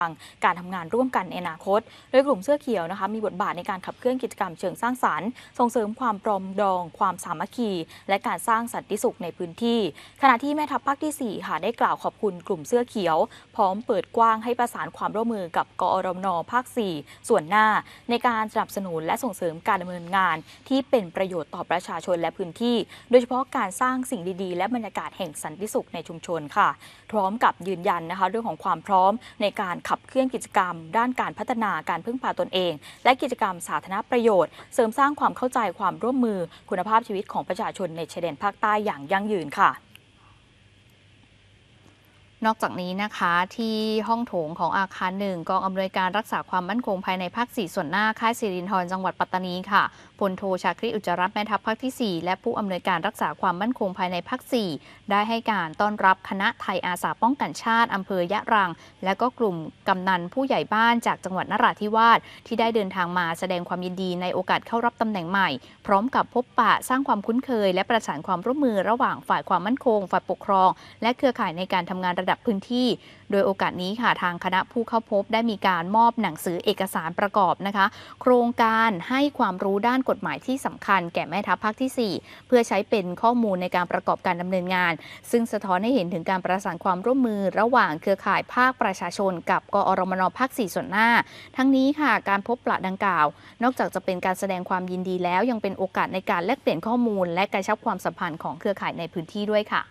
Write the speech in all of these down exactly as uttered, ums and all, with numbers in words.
การทำงานร่วมกันในอนาคตโดยกลุ่มเสื้อเขียวนะคะมีบทบาทในการขับเคลื่อนกิจกรรมเชิงสร้างสรรค์ส่งเสริมความปรองดองความสามัคคีและการสร้างสันติสุขในพื้นที่ขณะที่แม่ทัพภาคที่สี่ค่ะได้กล่าวขอบคุณกลุ่มเสื้อเขียวพร้อมเปิดกว้างให้ประสานความร่วมมือกับกอรมนภาคสี่ส่วนหน้าในการสนับสนุนและส่งเสริมการดำเนินงานที่เป็นประโยชน์ต่อประชาชนและพื้นที่โดยเฉพาะการสร้างสิ่งดีๆและบรรยากาศแห่งสันติสุขในชุมชนค่ะพร้อมกับยืนยันนะคะเรื่องของความพร้อมในการขับเคลื่อนกิจกรรมด้านการพัฒนาการพึ่งพาตนเองและกิจกรรมสาธารณประโยชน์เสริมสร้างความเข้าใจความร่วมมือคุณภาพชีวิตของประชาชนในชายแดนภาคใต้อย่างยั่งยืนค่ะนอกจากนี้นะคะที่ห้องโถงของอาคารหนึ่งกองอำนวยการรักษาความมั่นคงภายในภาคสี่ส่วนหน้าค่ายสิรินธรจังหวัดปัตตานีค่ะพลโทชาคริอุจจารัตน์แม่ทัพภาคที่สี่และผู้อำนวยการรักษาความมั่นคงภายในภาคสี่ได้ให้การต้อนรับคณะไทยอาสาป้องกันชาติอำเภอยะรังและก็กลุ่มกำนันผู้ใหญ่บ้านจากจังหวัดนราธิวาสที่ได้เดินทางมาแสดงความยินดีในโอกาสเข้ารับตำแหน่งใหม่พร้อมกับพบปะสร้างความคุ้นเคยและประสานความร่วมมือระหว่างฝ่ายความมั่นคงฝ่ายปกครองและเครือข่ายในการทำงานระดับพื้นที่โดยโอกาสนี้ค่ะทางคณะผู้เข้าพบได้มีการมอบหนังสือเอกสารประกอบนะคะโครงการให้ความรู้ด้านกฎหมายที่สำคัญแก่แม่ทัพภาคที่สี่เพื่อใช้เป็นข้อมูลในการประกอบการดำเนินงานซึ่งสะท้อนให้เห็นถึงการประสานความร่วมมือระหว่างเครือข่ายภาคประชาชนกับกอรมนภาคสี่ส่วนหน้าทั้งนี้ค่ะการพบปะดังกล่าวนอกจากจะเป็นการแสดงความยินดีแล้วยังเป็นโอกาสในการแลกเปลี่ยนข้อมูลและกระชับความสัมพันธ์ของเครือข่ายในพื้นที่ด้วยค่ะ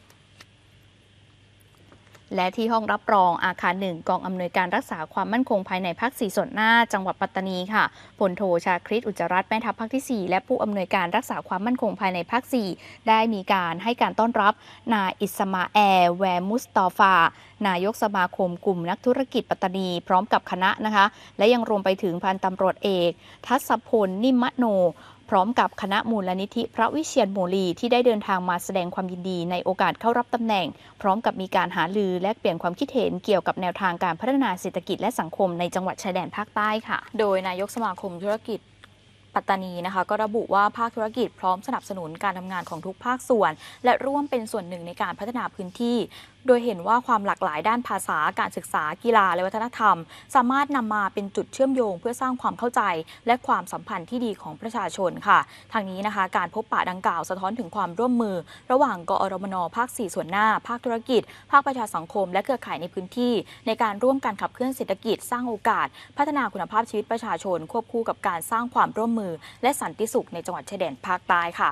และที่ห้องรับรองอาคารหนึ่งกองอำนวยการรักษาความมั่นคงภายในภาคสี่ส่วนหน้าจังหวัดปัตตานีค่ะพลโทชาคริตอุจจารัตน์แม่ทัพภาคที่สี่และผู้อำนวยการรักษาความมั่นคงภายในภาคสี่ได้มีการให้การต้อนรับนายอิสมาแอร์แวร์มุสตอฟานายกสมาคมกลุ่มนักธุรกิจปัตตานีพร้อมกับคณะนะคะและยังรวมไปถึงพันตำรวจเอกทัศพลนิมมโนพร้อมกับคณะมูลนิธิพระวิเชียรโมลีที่ได้เดินทางมาแสดงความยินดีในโอกาสเข้ารับตำแหน่งพร้อมกับมีการหารือและเปลี่ยนความคิดเห็นเกี่ยวกับแนวทางการพัฒนาเศรษฐกิจและสังคมในจังหวัดชายแดนภาคใต้ค่ะโดยนายกสมาคมธุรกิจปัตตานีนะคะก็ระบุว่าภาคธุรกิจพร้อมสนับสนุนการทำงานของทุกภาคส่วนและร่วมเป็นส่วนหนึ่งในการพัฒนาพื้นที่โดยเห็นว่าความหลากหลายด้านภาษาการศึกษากีฬาและวัฒนธรรมสามารถนำมาเป็นจุดเชื่อมโยงเพื่อสร้างความเข้าใจและความสัมพันธ์ที่ดีของประชาชนค่ะทางนี้นะคะการพบปะดังกล่าวสะท้อนถึงความร่วมมือระหว่างกอรมนภาคสี่ส่วนหน้าภาคธุรกิจภาคประชาสังคมและเครือข่ายในพื้นที่ในการร่วมกันขับเคลื่อนเศรษฐกิจสร้างโอกาสพัฒนาคุณภาพชีวิตประชาชนควบคู่กับการสร้างความร่วมมือและสันติสุขในจังหวัดชายแดนภาคใต้ค่ะ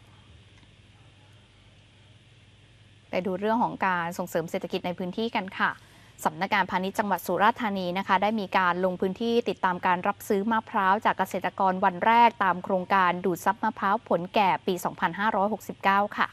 ไปดูเรื่องของการส่งเสริมเศรษฐกิจในพื้นที่กันค่ะสำนักงานพาณิชย์จังหวัดสุราษฎร์ธานีนะคะได้มีการลงพื้นที่ติดตามการรับซื้อมะพร้าวจากเกษตรกรวันแรกตามโครงการดูดซับมะพร้าวผลแก่ปี สองพันห้าร้อยหกสิบเก้า ค่ะ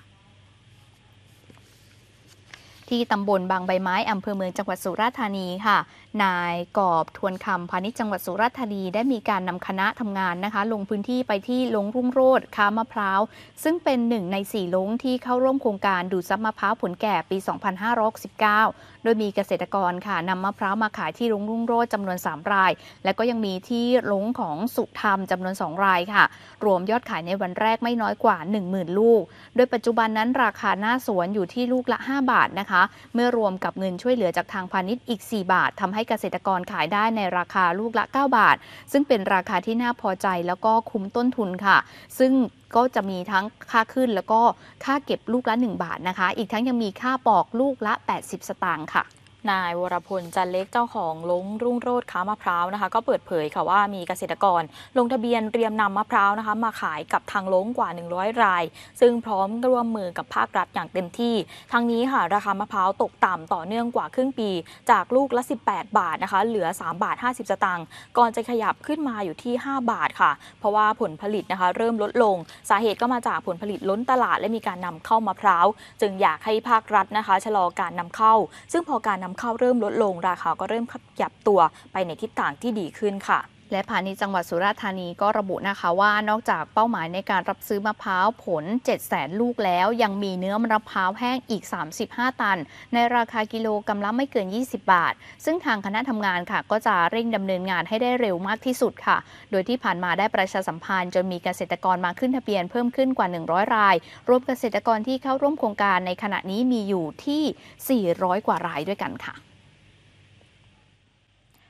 ที่ตำบลบางใบไม้อำเภอเมืองจังหวัดสุราษฎร์ธานีค่ะนายกอบทวนคำพาณิชย์จังหวัดสุราษฎร์ธานีได้มีการนำคณะทำงานนะคะลงพื้นที่ไปที่ลงรุ่งโรจน์ค้ามะพร้าวซึ่งเป็นหนึ่งในสี่ลงที่เข้าร่วมโครงการดูดซับมะพร้าวผลแก่ปี สองพันห้าร้อยหกสิบเก้า โดยมีเกษตรกรค่ะนำมะพร้าวมาขายที่ลงรุ่งโรจน์จำนวนสามรายและก็ยังมีที่ลงของสุธรรมจำนวนสองรายค่ะรวมยอดขายในวันแรกไม่น้อยกว่า หนึ่งหมื่น ลูกโดยปัจจุบันนั้นราคาหน้าสวนอยู่ที่ลูกละห้าบาทนะคะเมื่อรวมกับเงินช่วยเหลือจากทางพาณิชย์อีกสี่บาททำให้เกษตรกรขายได้ในราคาลูกละเก้าบาทซึ่งเป็นราคาที่น่าพอใจแล้วก็คุ้มต้นทุนค่ะซึ่งก็จะมีทั้งค่าขึ้นแล้วก็ค่าเก็บลูกละหนึ่งบาทนะคะอีกทั้งยังมีค่าปอกลูกละแปดสิบสตางค์ค่ะนายวรพลจันเล็กเจ้าของลงรุ่งโรจน์ค้ามะพร้าวนะคะก็เปิดเผยค่ะว่ามีเกษตรกรลงทะเบียนเตรียมนำมะพร้าวนะคะมาขายกับทางลงกว่าหนึ่งร้อยรายซึ่งพร้อมร่วมมือกับภาครัฐอย่างเต็มที่ทั้งนี้ค่ะราคามะพร้าวตกต่ำต่อเนื่องกว่าครึ่งปีจากลูกละสิบแปดบาทนะคะเหลือสามบาทห้าสิบสตางค์ก่อนจะขยับขึ้นมาอยู่ที่ห้าบาทค่ะเพราะว่าผลผลิตนะคะเริ่มลดลงสาเหตุก็มาจากผลผลิตล้นตลาดและมีการนำเข้ามะพร้าวจึงอยากให้ภาครัฐนะคะชะลอการนำเข้าซึ่งพอการนำเข้าเริ่มลดลงราคาก็เริ่มขยับตัวไปในทิศทางที่ดีขึ้นค่ะและพาณิชย์จังหวัดสุราษฎร์ธานีก็ระบุนะคะว่านอกจากเป้าหมายในการรับซื้อมะพร้าวผล เจ็ดแสน ลูกแล้วยังมีเนื้อมะพร้าวแห้งอีกสามสิบห้าตันในราคากิโลกรัมละไม่เกินยี่สิบบาทซึ่งทางคณะทำงานค่ะก็จะเร่งดำเนินงานให้ได้เร็วมากที่สุดค่ะโดยที่ผ่านมาได้ประชาสัมพันธ์จนมีเกษตรกรมาขึ้นทะเบียนเพิ่มขึ้นกว่าหนึ่งร้อยรายรวมเกษตรกรที่เข้าร่วมโครงการในขณะนี้มีอยู่ที่สี่ร้อยกว่ารายด้วยกันค่ะ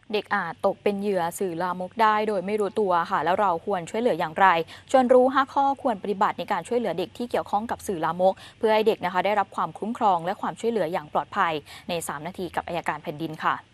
เด็กอาจตกเป็นเหยื่อสื่อลามกได้โดยไม่รู้ตัวค่ะแล้วเราควรช่วยเหลืออย่างไรชวนรู้ห้าข้อควรปฏิบัติในการช่วยเหลือเด็กที่เกี่ยวข้องกับสื่อลามกเพื่อให้เด็กนะคะได้รับความคุ้มครองและความช่วยเหลืออย่างปลอดภัยในสามนาทีกับอัยการแผ่นดินค่ะ